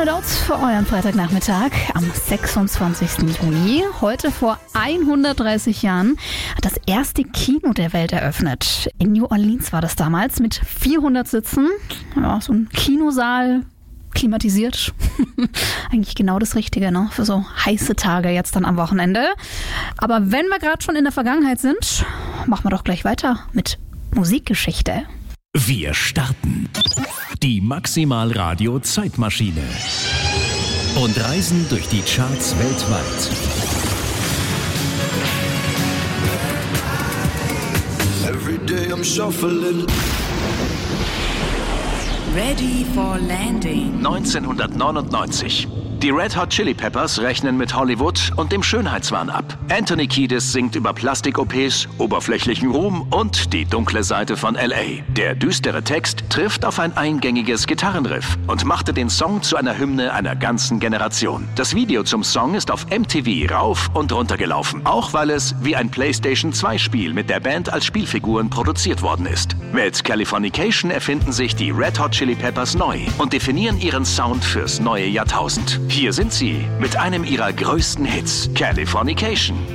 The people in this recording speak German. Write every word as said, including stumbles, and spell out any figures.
Adults für euren Freitagnachmittag am sechsundzwanzigsten Juni. Heute vor hundertdreißig Jahren hat das erste Kino der Welt eröffnet. In New Orleans war das damals mit vierhundert Sitzen. Ja, so ein Kinosaal, klimatisiert. Eigentlich genau das Richtige, ne? Für so heiße Tage jetzt dann am Wochenende. Aber wenn wir gerade schon in der Vergangenheit sind, machen wir doch gleich weiter mit Musikgeschichte. Wir starten die Maximal Radio Zeitmaschine und reisen durch die Charts weltweit. Every day I'm shuffling. Ready for landing. neunzehnhundertneunundneunzig. Die Red Hot Chili Peppers rechnen mit Hollywood und dem Schönheitswahn ab. Anthony Kiedis singt über Plastik-O Ps, oberflächlichen Ruhm und die dunkle Seite von L A. Der düstere Text trifft auf ein eingängiges Gitarrenriff und machte den Song zu einer Hymne einer ganzen Generation. Das Video zum Song ist auf M T V rauf und runter gelaufen, auch weil es wie ein PlayStation zwei Spiel mit der Band als Spielfiguren produziert worden ist. Mit Californication erfinden sich die Red Hot Chili Peppers neu und definieren ihren Sound fürs neue Jahrtausend. Hier sind sie mit einem ihrer größten Hits, Californication.